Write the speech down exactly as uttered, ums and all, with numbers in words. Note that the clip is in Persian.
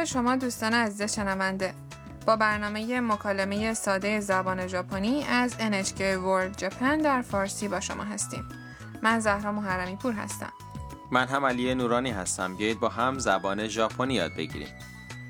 شما دوستان عزیز شنونده. با برنامه مکالمه ساده زبان ژاپنی از ان اچ کی World Japan در فارسی با شما هستیم. من زهرا محرمی پور هستم. من هم علی نورانی هستم. بیایید با هم زبان ژاپنی یاد بگیریم.